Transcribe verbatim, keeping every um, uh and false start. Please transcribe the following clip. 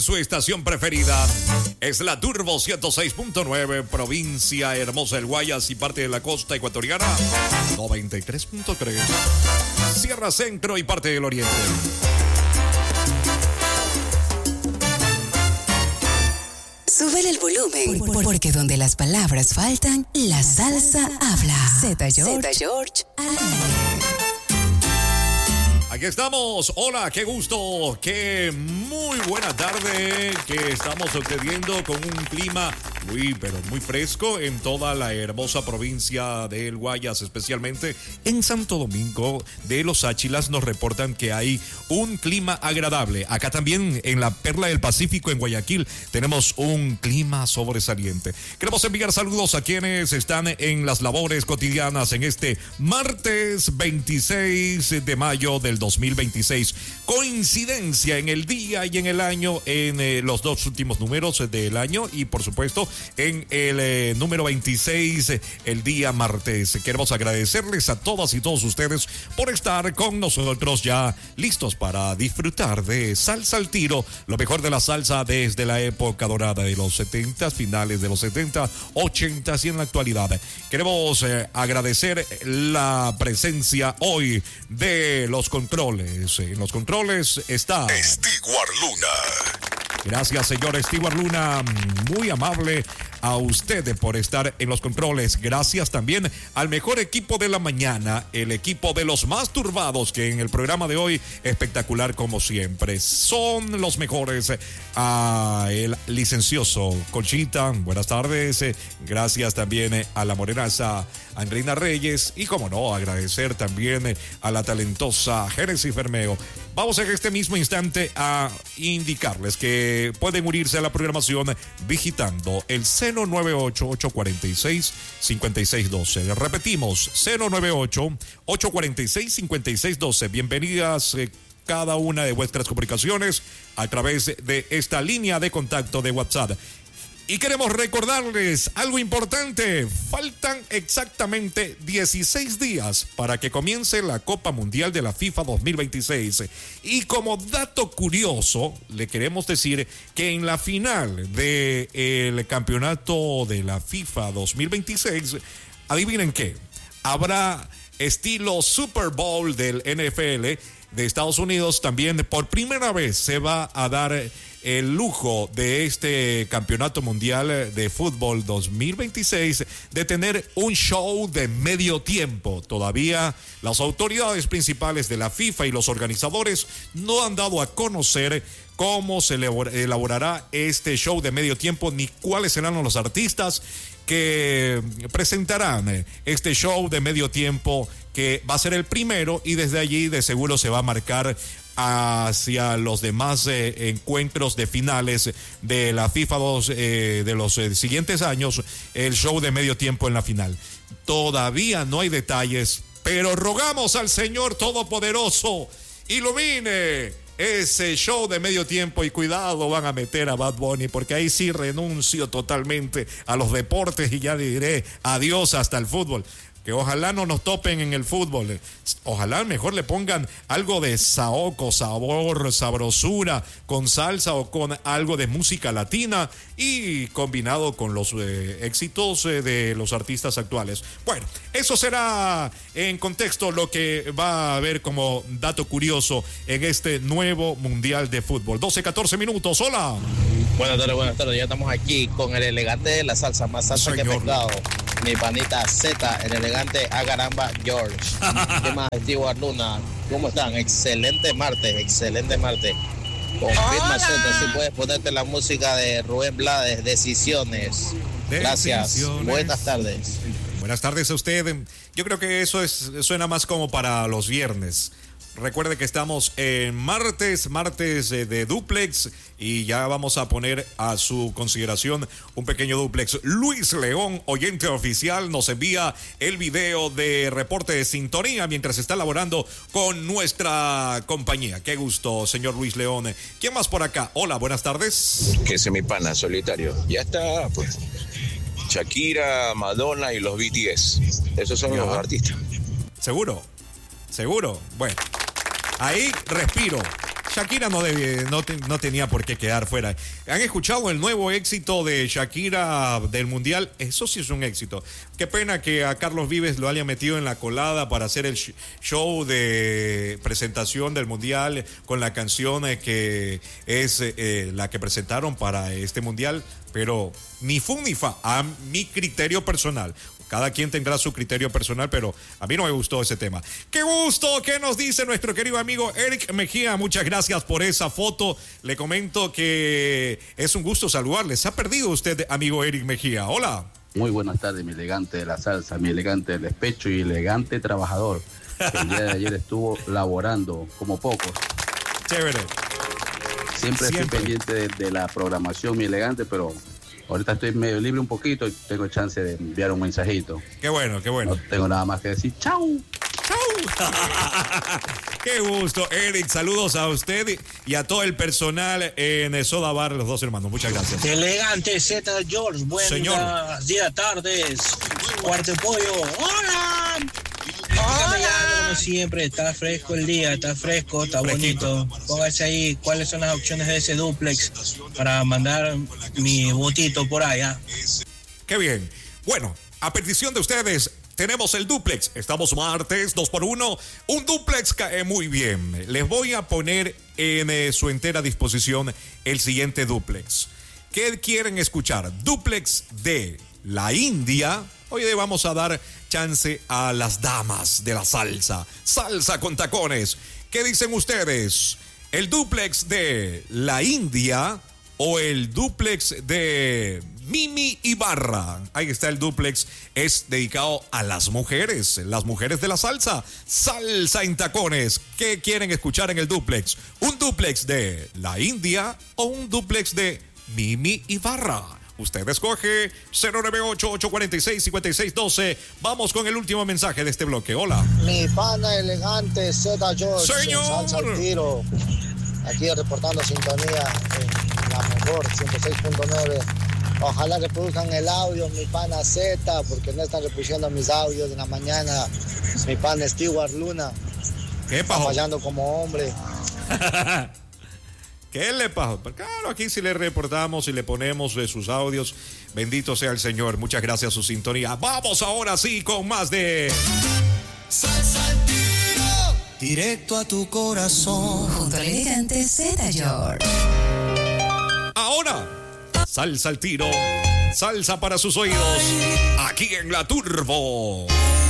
Su estación preferida es la Turbo ciento seis punto nueve, provincia hermosa del Guayas y parte de la costa ecuatoriana, noventa y tres punto tres, Sierra Centro y parte del Oriente. Súbele el volumen, porque donde las palabras faltan, la salsa habla. Zeta George, Zeta George al aire. Aquí estamos, hola, qué gusto, qué muy buena tarde que estamos obteniendo con un clima muy, pero muy fresco en toda la hermosa provincia del Guayas, especialmente en Santo Domingo de los Áchilas nos reportan que hay un clima agradable. Acá también en la Perla del Pacífico, en Guayaquil, tenemos un clima sobresaliente. Queremos enviar saludos a quienes están en las labores cotidianas en este martes veintiséis de mayo del dos mil veintiséis. Coincidencia en el día y en el año, en eh, los dos últimos números del año y por supuesto en el eh, número veintiséis, eh, el día martes. Queremos agradecerles a todas y todos ustedes por estar con nosotros ya listos para disfrutar de Salsa al Tiro, lo mejor de la salsa desde la época dorada de los setenta, finales de los setenta, ochenta y en la actualidad. Queremos eh, agradecer la presencia hoy de los controles. En los controles está Stewart Luna. Gracias, señor Stewart Luna, muy amable a usted por estar en los controles. Gracias también al mejor equipo de la mañana, el equipo de los más turbados, que en el programa de hoy, espectacular como siempre. Son los mejores. A el licencioso Conchita, buenas tardes. Gracias también a la morenaza Andreina Reyes y, como no, agradecer también a la talentosa Génesis Bermeo. Vamos en este mismo instante a indicarles que pueden unirse a la programación visitando el cero nueve ocho, ocho cuatro seis, cinco seis uno dos. Repetimos, cero nueve ocho, ocho cuatro seis, cinco seis uno dos. Bienvenidas eh, cada una de vuestras comunicaciones a través de esta línea de contacto de WhatsApp. Y queremos recordarles algo importante. Faltan exactamente dieciséis días para que comience la Copa Mundial de la FIFA dos mil veintiséis. Y como dato curioso, le queremos decir que en la final del campeonato de la FIFA dos mil veintiséis, adivinen qué, habrá estilo Super Bowl del N F L de Estados Unidos. También por primera vez se va a dar el lujo de este campeonato mundial de fútbol dos mil veintiséis de tener un show de medio tiempo. Todavía las autoridades principales de la FIFA y los organizadores no han dado a conocer cómo se elaborará este show de medio tiempo ni cuáles serán los artistas que presentarán este show de medio tiempo, que va a ser el primero y desde allí de seguro se va a marcar hacia los demás eh, encuentros de finales de la FIFA dos eh, de los eh, siguientes años, el show de medio tiempo en la final. Todavía no hay detalles, pero rogamos al Señor Todopoderoso, ilumine ese show de medio tiempo y cuidado, van a meter a Bad Bunny, porque ahí sí renuncio totalmente a los deportes y ya diré adiós hasta el fútbol. Que ojalá no nos topen en el fútbol. Ojalá mejor le pongan algo de saoco, sabor, sabrosura, con salsa o con algo de música latina y combinado con los eh, éxitos eh, de los artistas actuales. Bueno, eso será en contexto lo que va a haber como dato curioso en este nuevo Mundial de Fútbol. doce, catorce minutos, hola. Buenas tardes, buenas tardes. Ya estamos aquí con el elegante de la salsa, más salsa Señor. que pescado. Mi panita Z, el elegante Agaramba George. ¿Qué más, Stewart Luna? ¿Cómo están? Excelente martes, excelente martes. Confirma Z, si puedes ponerte la música de Rubén Blades, Decisiones. Gracias. Decisiones. Buenas tardes. Buenas tardes a usted. Yo creo que eso es, suena más como para los viernes. Recuerde que estamos en martes, martes de, de duplex y ya vamos a poner a su consideración un pequeño duplex. Luis León, oyente oficial, nos envía el video de reporte de sintonía mientras está laborando con nuestra compañía. Qué gusto, señor Luis León. ¿Quién más por acá? Hola, buenas tardes. Que ese mi pana, solitario. Ya está, pues. Shakira, Madonna y los B T S. Esos son ya. Los artistas. ¿Seguro? ¿Seguro? Bueno. Ahí respiro. Shakira no, debía, no, te, no tenía por qué quedar fuera. ¿Han escuchado el nuevo éxito de Shakira del Mundial? Eso sí es un éxito. Qué pena que a Carlos Vives lo haya metido en la colada para hacer el show de presentación del Mundial con la canción que es eh, la que presentaron para este Mundial. Pero ni fu ni fa, a mi criterio personal. Cada quien tendrá su criterio personal, pero a mí no me gustó ese tema. ¡Qué gusto! ¿Qué nos dice nuestro querido amigo Eric Mejía? Muchas gracias por esa foto. Le comento que es un gusto saludarle. ¿Se ha perdido usted, amigo Eric Mejía? Hola. Muy buenas tardes, mi elegante de la salsa, mi elegante del despecho y elegante trabajador. Que el día de ayer estuvo laborando como pocos. Chévere. Siempre, Siempre. estoy pendiente de, de la programación, mi elegante, pero... ahorita estoy medio libre un poquito y tengo chance de enviar un mensajito. Qué bueno, qué bueno. No tengo nada más que decir. ¡Chau! ¡Chau! Qué gusto, Eric. Saludos a usted y a todo el personal en Soda Bar, los dos hermanos. Muchas gracias. Elegante Z George. Buenos Señor. días, tardes. Cuarto pollo. ¡Hola! Hola. Ya, como siempre, está fresco el día, está fresco, está Fresquito. bonito. Póngase ahí cuáles son las opciones de ese duplex para mandar mi votito por allá. Qué bien. Bueno, a petición de ustedes, tenemos el duplex. Estamos martes, dos por uno. Un duplex cae muy bien. Les voy a poner en eh, su entera disposición el siguiente duplex. ¿Qué quieren escuchar? Duplex de la India. Hoy le vamos a dar chance a las damas de la salsa. Salsa con tacones. ¿Qué dicen ustedes? ¿El duplex de la India o el duplex de Mimi Ibarra? Ahí está el duplex. Es dedicado a las mujeres, las mujeres de la salsa. Salsa en tacones. ¿Qué quieren escuchar en el duplex? ¿Un duplex de la India o un duplex de Mimi Ibarra? Usted escoge. Cero nueve ocho, ocho cuatro seis, cinco seis uno dos. Vamos con el último mensaje de este bloque. Hola. Mi pana elegante Z George. Señor. Salsa al tiro. Aquí reportando sintonía en la mejor ciento seis punto nueve. Ojalá reproduzcan el audio, mi pana Z, porque no están reproduciendo mis audios de la mañana. Mi pana Stewart Luna. ¿Qué pasó? Está fallando como hombre. ¿Qué le pasó? Claro, aquí sí le reportamos y le ponemos de sus audios. Bendito sea el Señor. Muchas gracias a su sintonía. Vamos ahora sí con más de... Salsa al tiro. Directo a tu corazón. Junto al elegante Z George. Ahora, salsa al tiro. Salsa para sus oídos. Aquí en La Turbo.